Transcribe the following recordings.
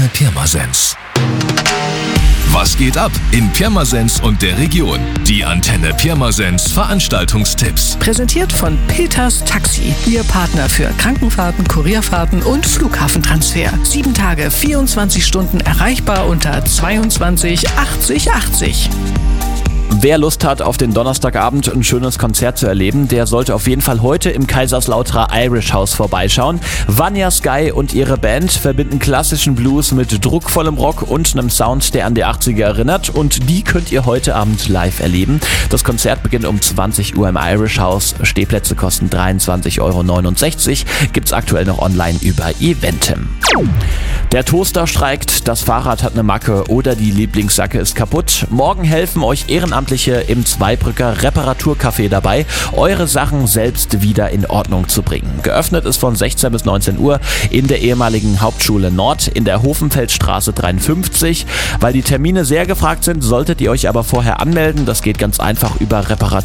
Pirmasens. Was geht ab in Pirmasens und der Region? Die Antenne Pirmasens Veranstaltungstipps. Präsentiert von Peters Taxi. Ihr Partner für Krankenfahrten, Kurierfahrten und Flughafentransfer. 7 Tage, 24 Stunden erreichbar unter 22 80 80. Wer Lust hat, auf den Donnerstagabend ein schönes Konzert zu erleben, der sollte auf jeden Fall heute im Kaiserslauterer Irish House vorbeischauen. Vanya Sky und ihre Band verbinden klassischen Blues mit druckvollem Rock und einem Sound, der an die 80er erinnert, und die könnt ihr heute Abend live erleben. Das Konzert beginnt um 20 Uhr im Irish House. Stehplätze kosten 23,69 €. Gibt's aktuell noch online über Eventim. Der Toaster streikt, das Fahrrad hat eine Macke oder die Lieblingssacke ist kaputt. Morgen helfen euch Ehrenamtliche im Zweibrücker Reparaturcafé dabei, eure Sachen selbst wieder in Ordnung zu bringen. Geöffnet ist von 16 bis 19 Uhr in der ehemaligen Hauptschule Nord in der Hofenfeldstraße 53. Weil die Termine sehr gefragt sind, solltet ihr euch aber vorher anmelden. Das geht ganz einfach über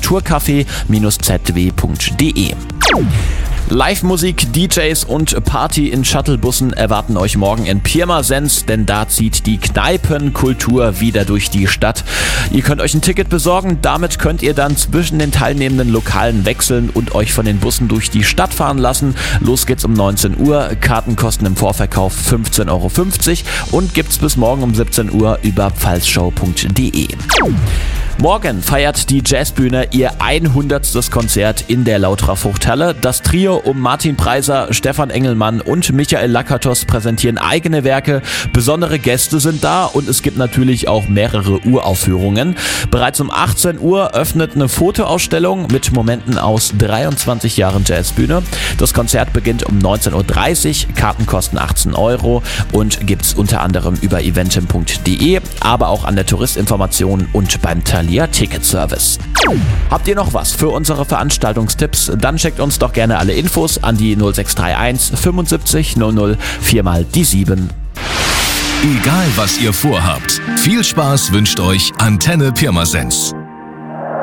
reparaturcafé-zw.de. Live-Musik, DJs und Party in Shuttlebussen erwarten euch morgen in Pirmasens, denn da zieht die Kneipenkultur wieder durch die Stadt. Ihr könnt euch ein Ticket besorgen, damit könnt ihr dann zwischen den teilnehmenden Lokalen wechseln und euch von den Bussen durch die Stadt fahren lassen. Los geht's um 19 Uhr, Karten kosten im Vorverkauf 15,50 € und gibt's bis morgen um 17 Uhr über pfalzshow.de. Morgen feiert die Jazzbühne ihr 100. Konzert in der Lauterer Fruchthalle. Das Trio um Martin Preiser, Stefan Engelmann und Michael Lakatos präsentieren eigene Werke. Besondere Gäste sind da und es gibt natürlich auch mehrere Uraufführungen. Bereits um 18 Uhr öffnet eine Fotoausstellung mit Momenten aus 23 Jahren Jazzbühne. Das Konzert beginnt um 19:30 Uhr. Karten kosten 18 € und gibt's unter anderem über eventim.de, aber auch an der Touristinformation und beim Thalia Ticketservice. Habt ihr noch was für unsere Veranstaltungstipps? Dann schickt uns doch gerne alle Infos an die 0631 75 00 4x7. Egal was ihr vorhabt, viel Spaß wünscht euch Antenne Pirmasens.